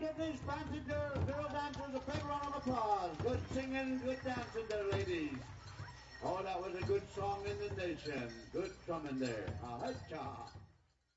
give these fancy girl dancers a big round of applause. Good singing, good dancing there, ladies. Oh, that was a good song in the nation. Good drumming there. Ah, cha.